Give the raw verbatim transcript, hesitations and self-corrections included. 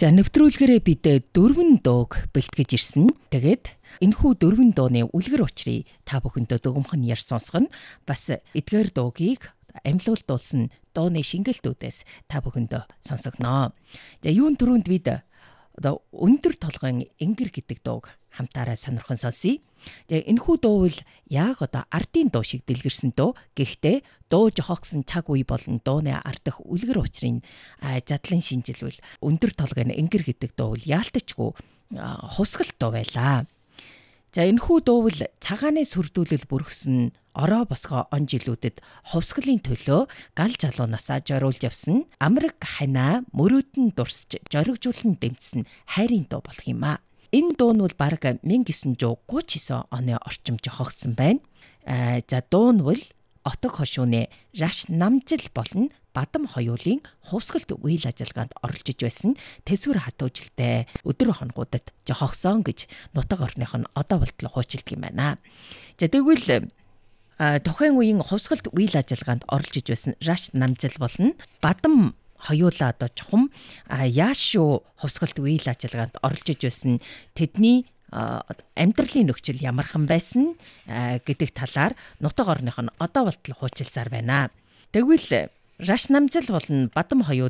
За нэвтрүүлгээрээ бид дөрвөн дууг бэлтгэж ирсэн. Тэгээд энэхүү дөрвөн дууны үлгэр учрыг та бүхэндээ дүгнхэн ярьж сонсгоно. Бас эдгээр дуугийг амьлуулдуулсан дууны шингэлтүүдээс та бүхэндээ сонсогноо. За юун түрүүнд бид одоо өндөр толгойн энгэр гэдэг дууг хамтаараа сонирхон сонсъё. Тэгээ энэхүү дуу бол яг одоо ардын дуу шиг дэлгэрсэн дуу. Гэхдээ дуу жохогсон цаг үе болон дууны ардах үлгэр учрын задлан шинжилвэл өндөр толгойн энгэр гэдэг дуу бол яалтчгүй хувсгалт дуу байлаа. За энэхүү дуу бол цагааны сүрдүүлэл бүрхсэн ороо босгоо он жилүүдэд хувсгалын төлөө гал залуунасаа зориулж явсан амраг ханаа мөрөөдөн дурсж зоригжуулан дэмжсэн хайрын дуу болох юм а. Энэ дуу нь бол бараг 천구 гуйч девять оны орчим жохогдсон байна. А за дуу нь бол отог хошууны раш намжил болон бадам хоёулын хувсгалт үйл ажиллагаанд оролцож байсан тэсвэр хатуужилтай өдөр хоногудад жохогсон гэж нутаг орных нь одоо болтол хуучилдаг юм байна. За тэгвэл тухайн үеийн хувсгалт үйл ажиллагаанд оролцож байсан раш намжил болон бадам хоёулаа одоо чухам яашуу хувсгалт үйл ажиллагаанд оролцож байсан тэдний амьдралын нөхцөл ямархан байсан гэдэг талаар нутаг орных нь одоо болтол хуучилсаар байна. Тэгвэл раш намжил болон бадам хоёул